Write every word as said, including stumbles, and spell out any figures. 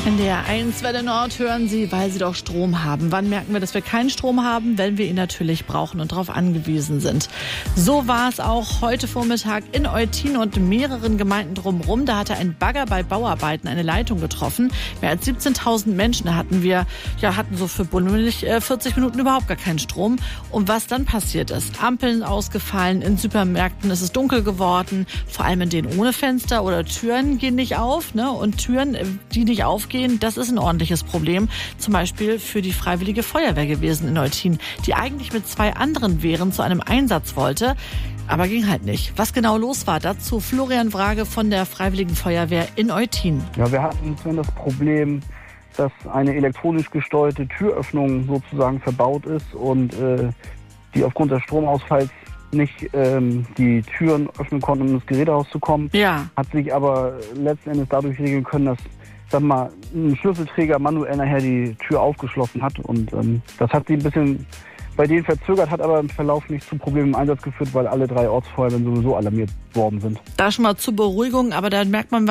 In der eins Welle Nord hören Sie, weil Sie doch Strom haben. Wann merken wir, dass wir keinen Strom haben? Wenn wir ihn natürlich brauchen und darauf angewiesen sind. So war es auch heute Vormittag in Eutin und mehreren Gemeinden drumherum. Da hatte ein Bagger bei Bauarbeiten eine Leitung getroffen. Mehr als siebzehntausend Menschen hatten wir, ja, hatten so für bummelig vierzig Minuten überhaupt gar keinen Strom. Und was dann passiert ist: Ampeln ausgefallen, in Supermärkten ist es dunkel geworden. Vor allem in denen ohne Fenster oder Türen gehen nicht auf, ne? Und Türen, die nicht aufgehen, das ist ein ordentliches Problem. Zum Beispiel für die Freiwillige Feuerwehr gewesen in Eutin, die eigentlich mit zwei anderen Wehren zu einem Einsatz wollte. Aber ging halt nicht. Was genau los war, dazu Florian Wrage von der Freiwilligen Feuerwehr in Eutin. Ja, wir hatten das Problem, dass eine elektronisch gesteuerte Türöffnung sozusagen verbaut ist und äh, die aufgrund des Stromausfalls nicht ähm, die Türen öffnen konnten, um ins Gerätehaus zu kommen. Ja. Hat sich aber letzten Endes dadurch regeln können, dass sag mal, ein Schlüsselträger manuell nachher die Tür aufgeschlossen hat. Und ähm, das hat sie ein bisschen bei denen verzögert, hat aber im Verlauf nicht zu Problemen im Einsatz geführt, weil alle drei Ortsfeuerwehren sowieso alarmiert worden sind. Da schon mal zur Beruhigung, aber da merkt man,